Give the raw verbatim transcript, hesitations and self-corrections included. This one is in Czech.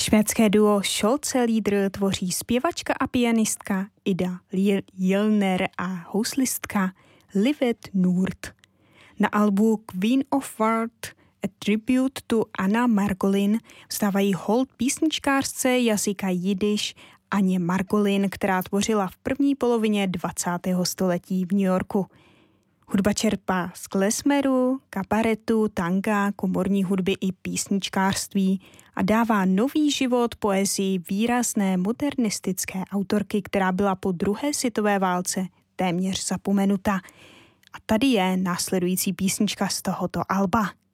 Švédské duo Scholze Lieder tvoří zpěvačka a pianistka Ida Jillner a houslistka Livet Nord. Na albu Queen of World A Tribute to Anna Margolin vstávají hold písničkářce jazyka jidiš Aně Margolin, která tvořila v první polovině dvacátého století v New Yorku. Hudba čerpá z klezmeru, kabaretu, tanga, komorní hudby i písničkářství a dává nový život poezii výrazné modernistické autorky, která byla po druhé světové válce téměř zapomenuta. A tady je následující písnička z tohoto alba.